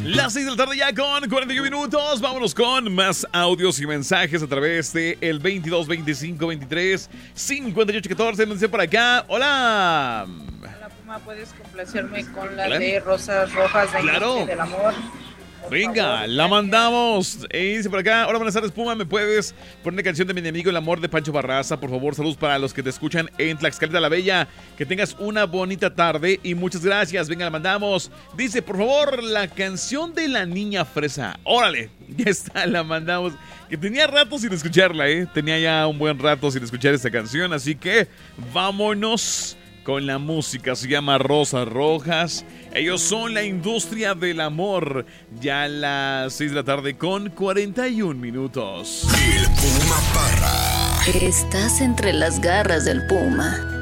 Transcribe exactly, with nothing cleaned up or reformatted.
Las seis de la tarde ya con cuarenta y uno minutos. Vámonos con más audios y mensajes a través de el veintidós veinticinco veintitrés cincuenta y ocho catorce. No sé por acá. Hola. Hola, Puma, ¿puedes complacerme con la Hola. de Rosas Rojas de Claro. Industria del Amor? Por Venga, favor, la gracias. mandamos. E dice por acá, hola, buenas tardes, Puma. ¿Me puedes poner una canción de mi enemigo, el amor de Pancho Barraza? Por favor, saludos para los que te escuchan en Tlaxcala la Bella. Que tengas una bonita tarde y muchas gracias. Venga, la mandamos. Dice, por favor, la canción de la niña fresa. Órale, ya está, la mandamos. Que tenía rato sin escucharla, ¿eh? Tenía ya un buen rato sin escuchar esta canción. Así que vámonos con la música. Se llama Rosas Rojas. Ellos son la industria del amor. Ya a las seis de la tarde con cuarenta y un minutos. El Puma Parra. Estás entre las garras del puma.